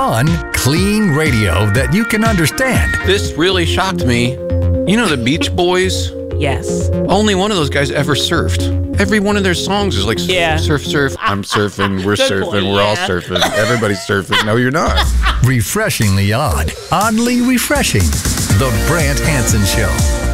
fun, clean radio that you can understand. This really shocked me. You know the Beach Boys? Yes. Only one of those guys ever surfed. Every one of their songs is like, surf, surf, I'm surfing, we're Good surfing, point, we're all yeah. surfing, everybody's surfing. No, you're not. Refreshingly odd, oddly refreshing. The Brant Hansen Show.